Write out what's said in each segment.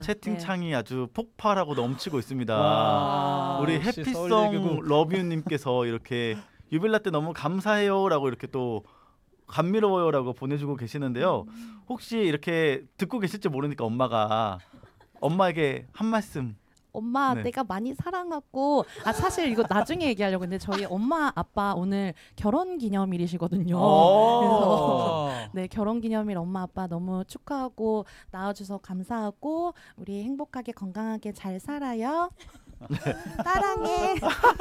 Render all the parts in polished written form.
채팅창이 아주 폭발하고 넘치고 있습니다. 와, 우리 역시 해피송 서울예교국. 러뷰님께서 이렇게 유빌라 때 너무 감사해요라고 이렇게 또 감미로워요라고 보내주고 계시는데요. 혹시 이렇게 듣고 계실지 모르니까 엄마에게 한 말씀. 엄마 네. 내가 많이 사랑하고 사실 이거 나중에 얘기하려고 했는데 저희 엄마 아빠 오늘 결혼 기념일이시거든요. 그래서 네, 결혼 기념일 엄마 아빠 너무 축하하고 낳아줘서 감사하고 우리 행복하게 건강하게 잘 살아요. 사랑해.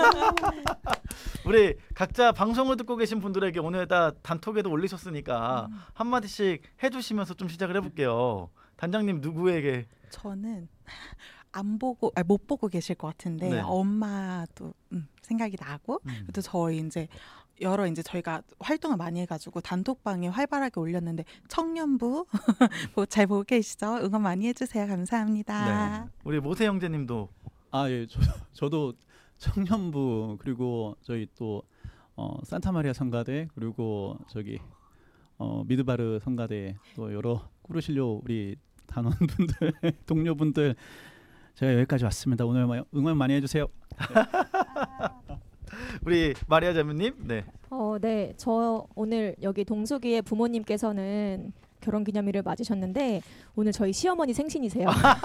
우리 각자 방송을 듣고 계신 분들에게 오늘 다 단톡에도 올리셨으니까 한마디씩 해주시면서 좀 시작을 해볼게요. 단장님 누구에게? 저는 못 보고 계실 것 같은데 네. 엄마도 생각이 나고 또 저희 이제 저희가 활동을 많이 해가지고 단톡방에 활발하게 올렸는데 청년부 잘 보고 계시죠? 응원 많이 해주세요. 감사합니다. 네. 우리 모세 형제님도. 예, 저도 청년부 그리고 저희 또 산타마리아 성가대 그리고 저기 미드바르 성가대 또 여러 꾸르실료 우리 단원분들 동료분들 제가 여기까지 왔습니다. 오늘 응원 많이 해주세요. 우리 마리아 자매님. 네. 네. 저 오늘 여기 동숙이의 부모님께서는 결혼기념일을 맞으셨는데 오늘 저희 시어머니 생신이세요.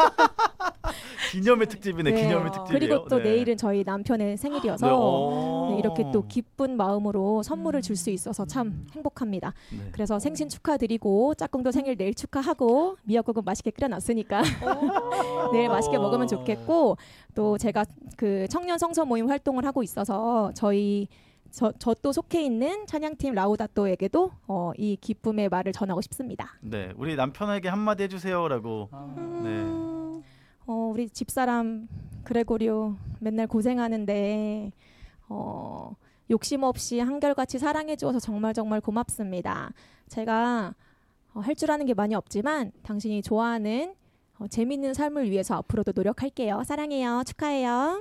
기념일 특집이네. 네. 기념일 특집이에요. 그리고 또 네. 내일은 저희 남편의 생일이어서 네, 이렇게 또 기쁜 마음으로 선물을 줄 수 있어서 참 행복합니다. 네. 그래서 생신 축하드리고 짝꿍도 생일 내일 축하하고 미역국은 맛있게 끓여놨으니까 내일 맛있게 먹으면 좋겠고 또 제가 그 청년 성서 모임 활동을 하고 있어서 저 또 속해 있는 찬양팀 라우다또에게도 이 기쁨의 말을 전하고 싶습니다. 네. 우리 남편에게 한마디 해주세요라고. 네. 우리 집사람 그레고리오 맨날 고생하는데 욕심 없이 한결같이 사랑해 주어서 정말 정말 고맙습니다. 제가 할 줄 아는 게 많이 없지만 당신이 좋아하는 재밌는 삶을 위해서 앞으로도 노력할게요. 사랑해요. 축하해요.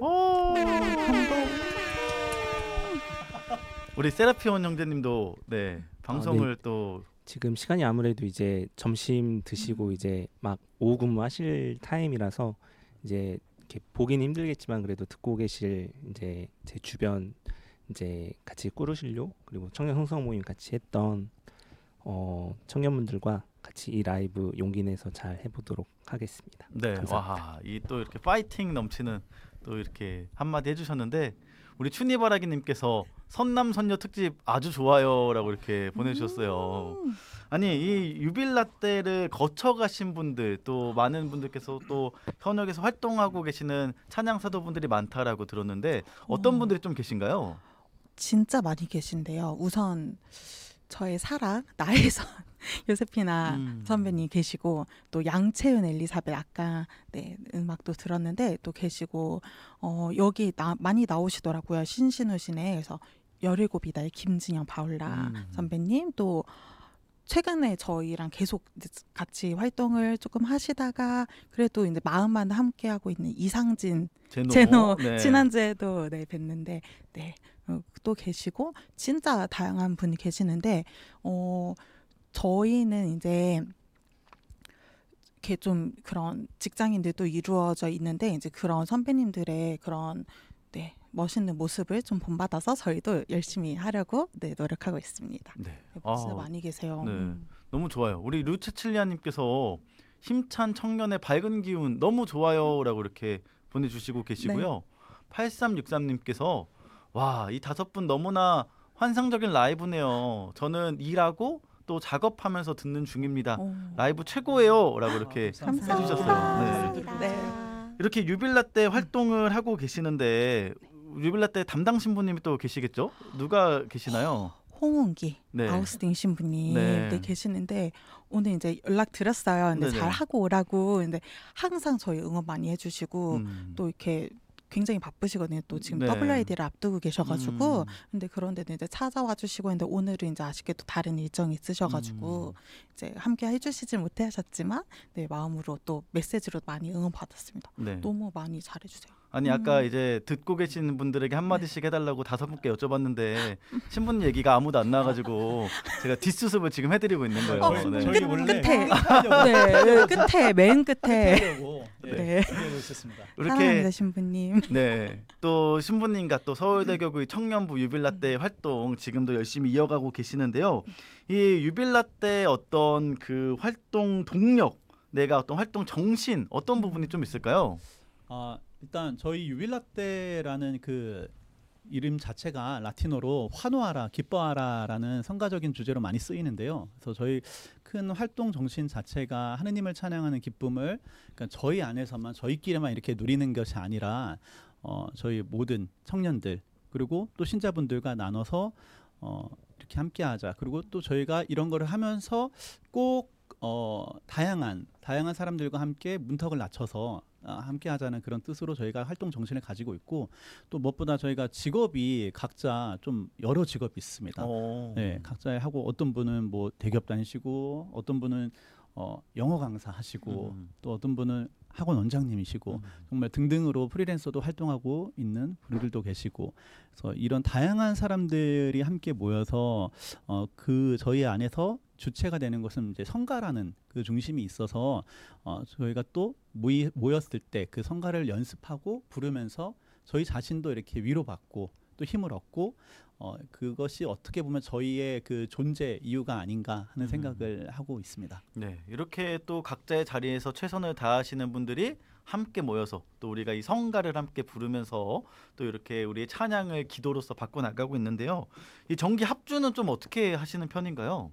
우리 세라피온 형제님도 네 방송을 또 지금 시간이 아무래도 이제 점심 드시고 이제 막 오후 근무하실 타임이라서 이제 이렇게 보긴 힘들겠지만 그래도 듣고 계실 이제 제 주변 이제 같이 꾸르실료 그리고 청년 흥성 모임 같이 했던 청년분들과 같이 이 라이브 용기 내서 잘 해보도록 하겠습니다. 네. 감사합니다. 와, 이 또 이렇게 파이팅 넘치는 또 이렇게 한마디 해주셨는데 우리 춘희바라기님께서 선남선녀 특집 아주 좋아요라고 이렇게 보내주셨어요. 아니 이 유빌라 때를 거쳐가신 분들 또 많은 분들께서 또 현역에서 활동하고 계시는 찬양 사도분들이 많다라고 들었는데 어떤 분들이 좀 계신가요? 진짜 많이 계신데요. 우선 저의 사랑 나의 선 요세피나 선배님 계시고 또 양채은 엘리사벳 아까 네 음악도 들었는데 또 계시고 여기 많이 나오시더라고요. 신신우신에 그래서 17이다의 김진영 바울라 선배님 또 최근에 저희랑 계속 같이 활동을 조금 하시다가 그래도 이제 마음만 함께 하고 있는 이상진 제노 네. 지난주에도 네 뵀는데 네 또 계시고 진짜 다양한 분이 계시는데 저희는 이제 이렇게 좀 그런 직장인들도 이루어져 있는데 이제 그런 선배님들의 그런 네 멋있는 모습을 좀 본받아서 저희도 열심히 하려고 네 노력하고 있습니다. 네. 진짜 많이 계세요. 네. 너무 좋아요. 우리 루체칠리아님께서 힘찬 청년의 밝은 기운 너무 좋아요라고 이렇게 보내주시고 계시고요. 8363님께서 와, 이 5분 너무나 환상적인 라이브네요. 저는 일하고 또 작업하면서 듣는 중입니다. 라이브 최고예요라고 이렇게 해주셨어요. 네. 네. 이렇게 유빌라 때 활동을 하고 계시는데 유빌라 때 담당 신부님이 또 계시겠죠? 누가 계시나요? 홍은기 네. 아우스팅 신부님 네. 네, 계시는데 오늘 이제 연락 드렸어요. 근데 네네. 잘 하고 오라고. 근데 항상 저희 응원 많이 해주시고 또 이렇게 굉장히 바쁘시거든요. 또 지금 네. WID를 앞두고 계셔가지고 근데 그런 데는 이제 찾아와 주시고 근데 오늘은 이제 아쉽게도 다른 일정이 있으셔가지고 이제 함께 해주시지 못하셨지만 네 마음으로 또 메시지로 많이 응원 받았습니다. 네. 너무 많이 잘해주세요. 아니 아까 이제 듣고 계시는 분들에게 한마디씩 해달라고 5분께 여쭤봤는데 신부님 얘기가 아무도 안 나와가지고 제가 뒷수습을 지금 해드리고 있는 거예요. 네. 저희 원래 끝에. 하려고 네, 끝에 맨 끝에. 하려고 네. 준비하고 있었습니다. 사랑합니다, 이렇게 신부님. 네, 또 신부님과 또 서울대교구의 청년부 유빌라 때 활동 지금도 열심히 이어가고 계시는데요. 이 유빌라 때 어떤 그 활동 동력, 내가 어떤 활동 정신 어떤 부분이 좀 있을까요? 일단 저희 유빌라떼라는 그 이름 자체가 라틴어로 환호하라, 기뻐하라라는 성가적인 주제로 많이 쓰이는데요. 그래서 저희 큰 활동 정신 자체가 하느님을 찬양하는 기쁨을 그러니까 저희 안에서만 저희끼리만 이렇게 누리는 것이 아니라 저희 모든 청년들 그리고 또 신자분들과 나눠서 이렇게 함께하자. 그리고 또 저희가 이런 거를 하면서 꼭 다양한 사람들과 함께 문턱을 낮춰서 함께 하자는 그런 뜻으로 저희가 활동 정신을 가지고 있고 또 무엇보다 저희가 직업이 각자 좀 여러 직업이 있습니다. 네, 각자 하고 어떤 분은 뭐 대기업 다니시고 어떤 분은 영어 강사 하시고 또 어떤 분은 학원 원장님이시고 정말 등등으로 프리랜서도 활동하고 있는 분들도 계시고 그래서 이런 다양한 사람들이 함께 모여서 그 저희 안에서 주체가 되는 것은 이제 성가라는 그 중심이 있어서 저희가 또 모였을 때 그 성가를 연습하고 부르면서 저희 자신도 이렇게 위로받고 또 힘을 얻고 그것이 어떻게 보면 저희의 그 존재 이유가 아닌가 하는 생각을 하고 있습니다. 네, 이렇게 또 각자의 자리에서 최선을 다하시는 분들이 함께 모여서 또 우리가 이 성가를 함께 부르면서 또 이렇게 우리의 찬양을 기도로서 바꿔 나가고 있는데요. 이 정기 합주는 좀 어떻게 하시는 편인가요?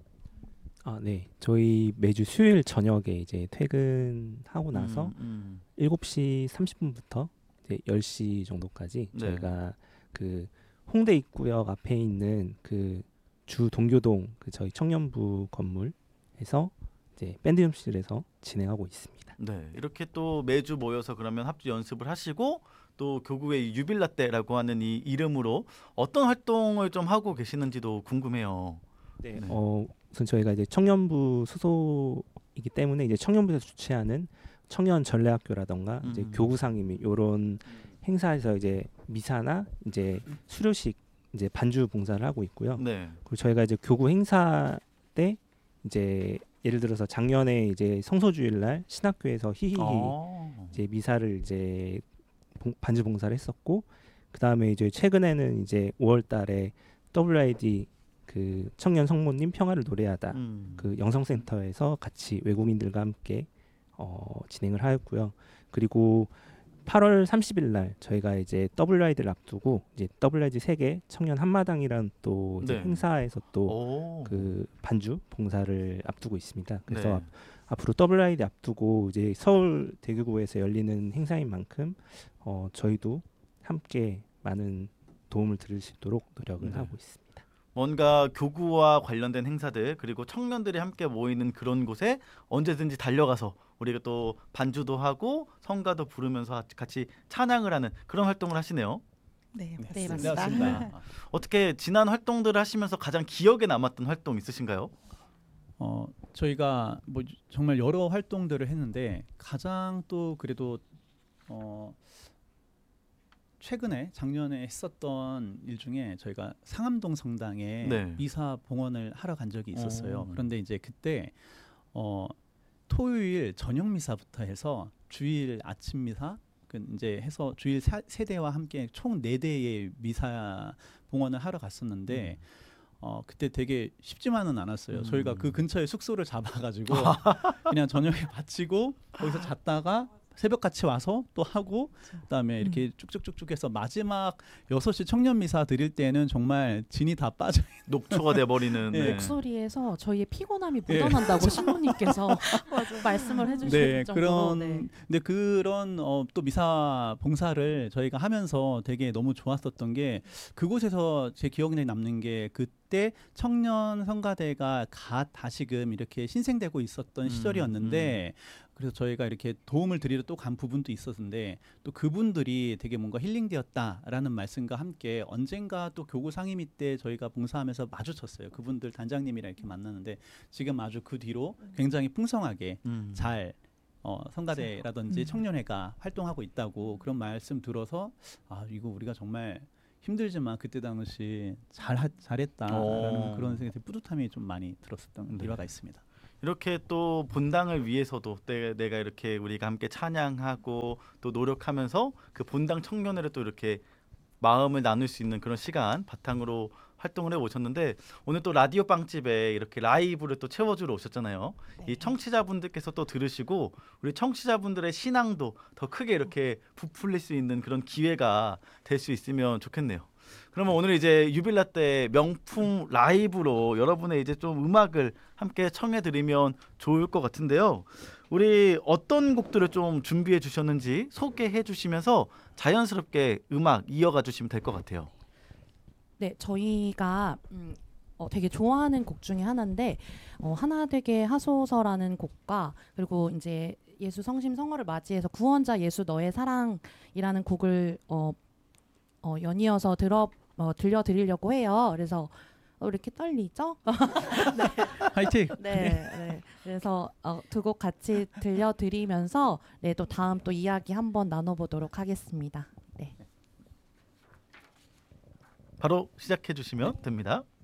네. 저희 매주 수요일 저녁에 이제 퇴근하고 나서 7시 30분부터 이제 10시 정도까지 네. 저희가 그 홍대 입구역 앞에 있는 그 주 동교동 그 저희 청년부 건물에서 이제 밴드 연습실에서 진행하고 있습니다. 네, 이렇게 또 매주 모여서 그러면 합주 연습을 하시고 또 교구의 유빌라 때라고 하는 이 이름으로 어떤 활동을 좀 하고 계시는지도 궁금해요. 네. 네. 우선 저희가 이제 청년부 소속이기 때문에 이제 청년부에서 주최하는 청년 전례학교라던가 이제 교구 상임 이런 행사에서 이제 미사나 이제 수료식 이제 반주 봉사를 하고 있고요. 네. 그리고 저희가 이제 교구 행사 때 이제 예를 들어서 작년에 이제 성소주일날 신학교에서 히히히 이제 미사를 이제 반주 봉사를 했었고 그 다음에 이제 최근에는 이제 5월달에 WID 그 청년 성모님 평화를 노래하다 그 영성센터에서 같이 외국인들과 함께 진행을 하였고요. 그리고 8월 30일 날 저희가 이제 WID를 앞두고 이제 WID 세계 청년 한마당이라는 또 이제 네. 행사에서 또 그 반주 봉사를 앞두고 있습니다. 그래서 네. 앞으로 WID 앞두고 이제 서울 대교구에서 열리는 행사인 만큼 저희도 함께 많은 도움을 드릴 수 있도록 노력을 네. 하고 있습니다. 뭔가 교구와 관련된 행사들 그리고 청년들이 함께 모이는 그런 곳에 언제든지 달려가서 우리가 또 반주도 하고 성가도 부르면서 같이 찬양을 하는 그런 활동을 하시네요. 네, 네, 맞습니다. 맞습니다. 어떻게 지난 활동들을 하시면서 가장 기억에 남았던 활동 있으신가요? 저희가 뭐 정말 여러 활동들을 했는데 가장 또 그래도 최근에 작년에 했었던 일 중에 저희가 상암동 성당에 네. 미사 봉헌을 하러 간 적이 있었어요. 오. 그런데 이제 그때 토요일 저녁 미사부터 해서 주일 아침 미사 이제 해서 주일 세대와 함께 총 4대의 미사 봉헌을 하러 갔었는데 그때 되게 쉽지만은 않았어요. 저희가 그 근처에 숙소를 잡아가지고 그냥 저녁에 마치고 거기서 잤다가 새벽같이 와서 또 하고 그다음에 이렇게 쭉쭉쭉쭉 해서 마지막 6시 청년 미사 드릴 때는 정말 진이 다 빠져 녹초가 돼버리는. 네. 목소리에서 저희의 피곤함이 묻어난다고 신부님께서 말씀을 해주실 정도로. 근데 그런 또 미사 봉사를 저희가 하면서 되게 너무 좋았었던 게 그곳에서 제 기억에 남는 게 그때 청년 성가대가 다시금 이렇게 신생되고 있었던 시절이었는데 그래서 저희가 이렇게 도움을 드리러 또 간 부분도 있었는데 또 그분들이 되게 뭔가 힐링되었다라는 말씀과 함께 언젠가 또 교구 상임위 때 저희가 봉사하면서 마주쳤어요. 그분들 단장님이랑 이렇게 만났는데 지금 아주 그 뒤로 굉장히 풍성하게 잘 성가대라든지 청년회가 활동하고 있다고 그런 말씀 들어서 아 이거 우리가 정말 힘들지만 그때 당시 잘했다라는 그런 생각이 뿌듯함이 좀 많이 들었었던 네. 일화가 있습니다. 이렇게 또 본당을 위해서도 내가 이렇게 우리가 함께 찬양하고 또 노력하면서 그 본당 청년회를 또 이렇게 마음을 나눌 수 있는 그런 시간 바탕으로 활동을 해 오셨는데 오늘 또 라디오 빵집에 이렇게 라이브를 또 채워주러 오셨잖아요. 네. 이 청취자분들께서 또 들으시고 우리 청취자분들의 신앙도 더 크게 이렇게 부풀릴 수 있는 그런 기회가 될 수 있으면 좋겠네요. 그러면 오늘 이제 유빌라 때 명품 라이브로 여러분의 이제 좀 음악을 함께 청해 드리면 좋을 것 같은데요. 우리 어떤 곡들을 좀 준비해 주셨는지 소개해 주시면서 자연스럽게 음악 이어가 주시면 될 것 같아요. 네, 저희가 되게 좋아하는 곡 중에 하나인데 하나 되게 하소서라는 곡과 그리고 이제 예수 성심 성월을 맞이해서 구원자 예수 너의 사랑이라는 곡을 연이어서 들려드리려고 해요. 그래서 이렇게 떨리죠? 화이팅! 네. 그래서 두 곡 같이 들려드리면서 네, 또 다음 또 이야기 한번 나눠보도록 하겠습니다. 네. 바로 시작해 주시면 됩니다.